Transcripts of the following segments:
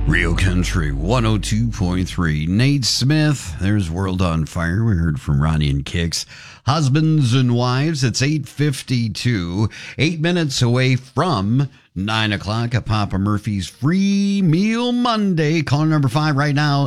Real Country 102.3. Nate Smith, there's World on Fire. We heard from Ronnie and Kix. Husbands and wives, it's 8:52. 8 minutes away from 9 o'clock at Papa Murphy's Free Meal Monday. Call number 5 right now,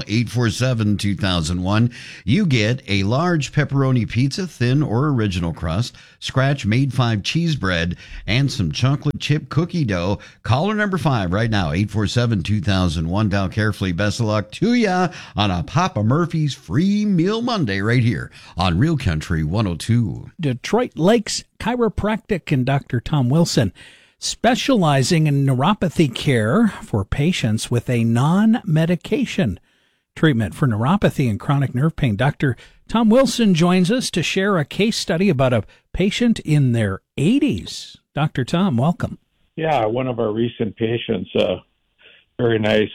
847-2001. You get a large pepperoni pizza, thin or original crust, scratch made 5 cheese bread, and some chocolate chip cookie dough. Caller number 5 right now, 847-2001. Dial carefully. Best of luck to ya on a Papa Murphy's Free Meal Monday right here on Real Country 102. Detroit Lakes Chiropractic and Dr. Tom Wilson, specializing in neuropathy care for patients with a non-medication treatment for neuropathy and chronic nerve pain. Dr. Tom Wilson joins us to share a case study about a patient in their 80s. Dr. Tom, welcome. Yeah, one of our recent patients, very nice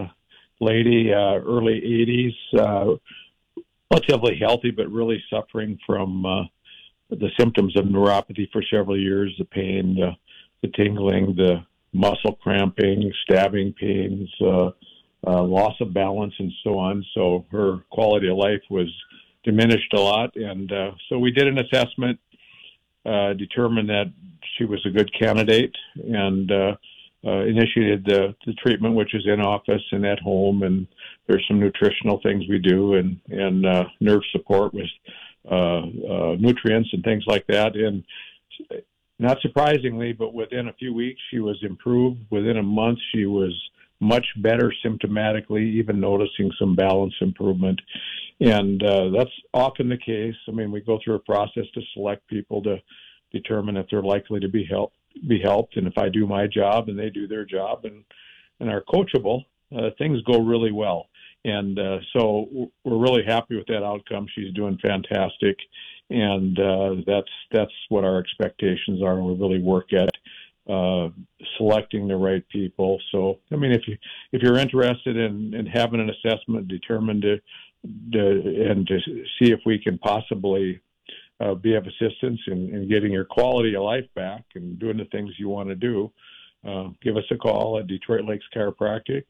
lady, early 80s, relatively healthy, but really suffering from the symptoms of neuropathy for several years, the pain, the tingling, the muscle cramping, stabbing pains, loss of balance, and so on. So her quality of life was diminished a lot. And so we did an assessment, determined that she was a good candidate, and initiated the treatment, which is in office and at home. And there's some nutritional things we do, and nerve support with nutrients and things like that. And not surprisingly, but within a few weeks, she was improved. Within a month, she was much better symptomatically, even noticing some balance improvement. And that's often the case. I mean, we go through a process to select people to determine if they're likely to be helped. And if I do my job and they do their job and are coachable, things go really well. And so we're really happy with that outcome. She's doing fantastic. And that's what our expectations are. We really work at selecting the right people. So, I mean, if you're interested in having an assessment, determined to see if we can possibly be of assistance in getting your quality of life back and doing the things you want to do, give us a call at Detroit Lakes Chiropractic,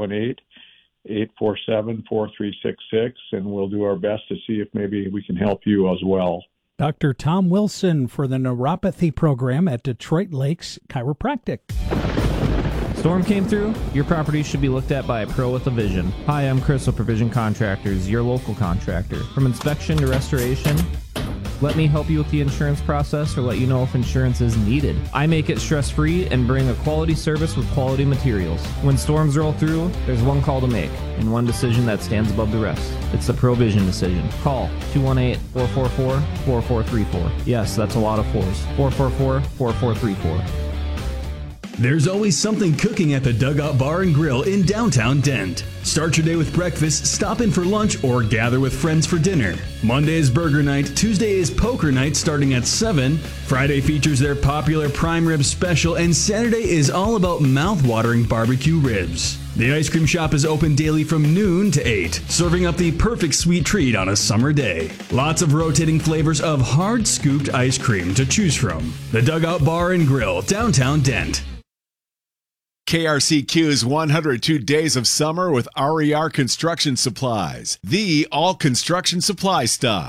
218-847-4366, and we'll do our best to see if maybe we can help you as well. Dr. Tom Wilson for the neuropathy program at Detroit Lakes Chiropractic. Storm came through? Your property should be looked at by a pro with a vision. Hi, I'm Chris with Provision Contractors, your local contractor. From inspection to restoration, let me help you with the insurance process or let you know if insurance is needed. I make it stress-free and bring a quality service with quality materials. When storms roll through, there's one call to make and one decision that stands above the rest. It's the Provision decision. Call 218-444-4434. Yes, that's a lot of fours. 444-4434. There's always something cooking at the Dugout Bar and Grill in downtown Dent. Start your day with breakfast, stop in for lunch, or gather with friends for dinner. Monday is burger night, Tuesday is poker night starting at 7, Friday features their popular prime rib special, and Saturday is all about mouth-watering barbecue ribs. The ice cream shop is open daily from noon to 8, serving up the perfect sweet treat on a summer day. Lots of rotating flavors of hard-scooped ice cream to choose from. The Dugout Bar and Grill, downtown Dent. KRCQ's 102 Days of Summer with RER Construction Supplies, the all construction supply stop.